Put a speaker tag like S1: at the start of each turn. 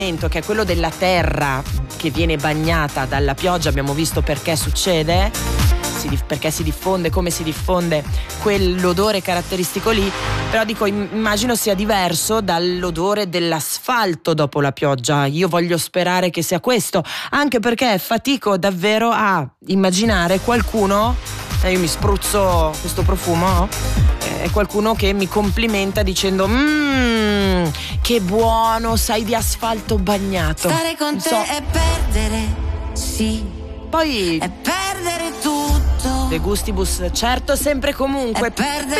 S1: che è quello della terra che viene bagnata dalla pioggia. Abbiamo visto perché succede, perché si diffonde, come si diffonde quell'odore caratteristico lì, però dico, immagino sia diverso dall'odore dell'asfalto dopo la pioggia. Io voglio sperare che sia questo, anche perché fatico davvero a immaginare qualcuno, io mi spruzzo questo profumo, è qualcuno che mi complimenta dicendo che buono, sai di asfalto bagnato.
S2: Stare con te è perdere, sì.
S1: Poi
S2: è perdere tutto.
S1: De gustibus, certo, sempre comunque.
S2: È perdere